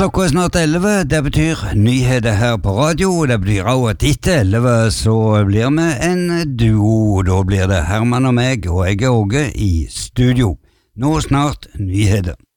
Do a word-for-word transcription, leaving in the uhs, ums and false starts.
Klokka er snart elleve, det betyr nyheter her på radio, og det betyr også at etter elleve så blir vi en duo. Da blir det Herman og meg, og jeg er Åge i studio. Nå snart nyheter.